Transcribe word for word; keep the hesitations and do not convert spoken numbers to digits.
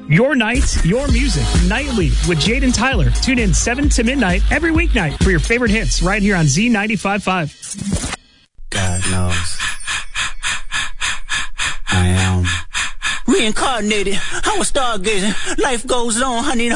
Your nights, your music, nightly with Jade and Tyler. Tune in seven to midnight every weeknight for your favorite hits right here on Z ninety-five point five. God knows. I am reincarnated. I was stargazing. Life goes on, honey.